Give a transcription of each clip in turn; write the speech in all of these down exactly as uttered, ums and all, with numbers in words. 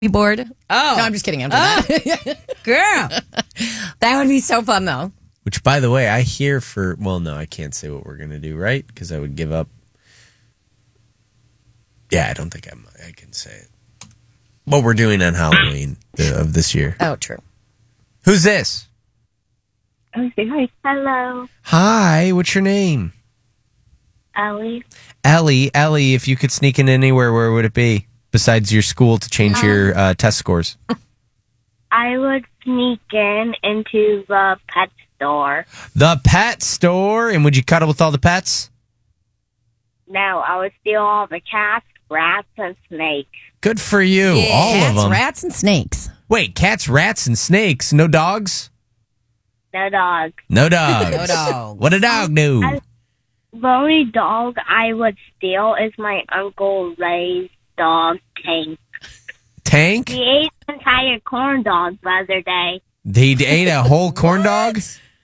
board. Oh. No, I'm just kidding. I'm oh. Girl. That would be so fun, though. Which, by the way, I hear for... Well, no, I can't say what we're going to do, right? Because I would give up... Yeah, I don't think I'm, I can say it. What we're doing on Halloween the, of this year. Oh, true. Who's this? Oh, say hi. Hello, Hi, what's your name? Ellie. Ellie. Ellie, if you could sneak in anywhere, where would it be? Besides your school to change um, your uh, test scores. I would sneak in into the pet store. The pet store? And would you cuddle with all the pets? No, I would steal all the cats, rats, and snakes. Good for you. Yeah, all cats, of them. Rats, and snakes. Wait, cats, rats, and snakes. No dogs? No dogs. No dogs. No dogs. What a dog do? I, the only dog I would steal is my Uncle Ray's dog, Tank. Tank? He ate an entire corn dog the other day. He ate a whole corn dog?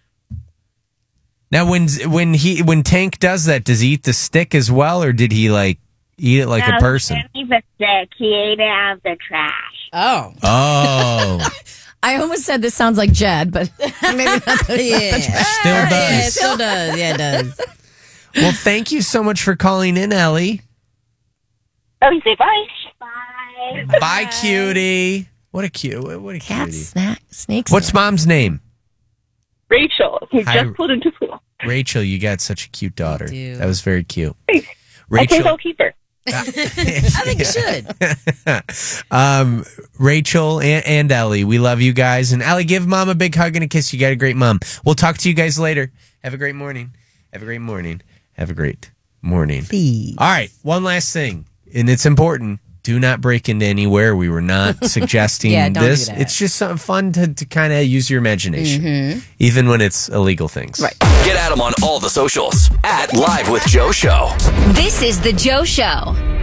Now, when when he when Tank does that, does he eat the stick as well, or did he like eat it like no, a person? He didn't eat the stick. He ate it out of the trash. Oh. Oh. I almost said this sounds like Jed, but maybe not. Yeah. Still does. Yeah, it still does. Yeah, it does. Well, thank you so much for calling in, Ellie. Oh, you say bye. Bye. Bye, Bye, cutie. What a cute. What a Cats, cutie. snack, snakes. What's mom's name? Rachel, who Hi, just pulled into school. Rachel, you got such a cute daughter. do. That was very cute. Thanks. Rachel, I think I'll keep her. I think you should. um, Rachel and, and Ellie, we love you guys. And Ellie, give mom a big hug and a kiss. You got a great mom. We'll talk to you guys later. Have a great morning. Have a great morning. Have a great morning. Please. All right, one last thing, and it's important. Do not break into anywhere. We were not suggesting Yeah, don't this. do that. It's just something fun to, to kind of use your imagination, Mm-hmm. even when it's illegal things. Right. Get at them on all the socials at Live with Joe Show. This is The Joe Show.